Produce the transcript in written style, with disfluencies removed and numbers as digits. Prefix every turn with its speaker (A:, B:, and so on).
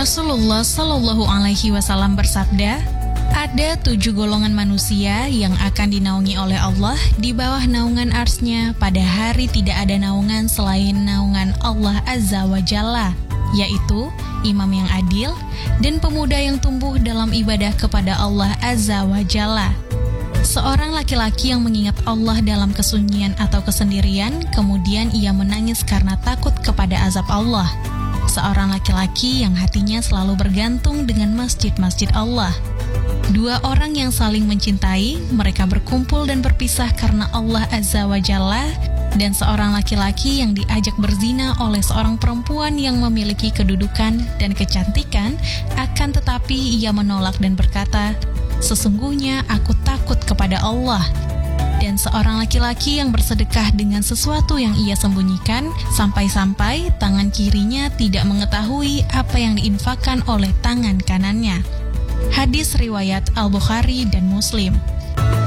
A: Rasulullah Shallallahu Alaihi Wasallam bersabda, ada 7 golongan manusia yang akan dinaungi oleh Allah di bawah naungan arsy-Nya pada hari tidak ada naungan selain naungan Allah Azza wa Jalla, yaitu imam yang adil dan pemuda yang tumbuh dalam ibadah kepada Allah Azza wa Jalla. Seorang laki-laki yang mengingat Allah dalam kesunyian atau kesendirian, kemudian ia menangis karena takut kepada azab Allah. Seorang laki-laki yang hatinya selalu bergantung dengan masjid-masjid Allah. 2 orang yang saling mencintai, mereka berkumpul dan berpisah karena Allah Azza wa Jalla. Dan seorang laki-laki yang diajak berzina oleh seorang perempuan yang memiliki kedudukan dan kecantikan, akan tetapi ia menolak dan berkata, sesungguhnya aku takut kepada Allah. Dan seorang laki-laki yang bersedekah dengan sesuatu yang ia sembunyikan, sampai-sampai tangan kirinya tidak mengetahui apa yang diinfakkan oleh tangan kanannya. Hadis riwayat Al-Bukhari dan Muslim.